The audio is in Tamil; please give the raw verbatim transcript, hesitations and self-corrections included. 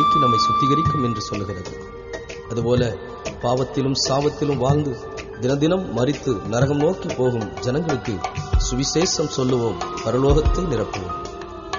நீக்கி நம்மை சுத்திகரிக்கும் என்று சொல்லுகிறது. அதுபோல பாவத்திலும் சாபத்திலும் வாழ்ந்து தினதினம் மரித்து நரகம் நோக்கி போகும் ஜனங்களுக்கு சுவிசேஷம் சொல்லுவோம், பரலோகத்தை நிரப்புவோம்.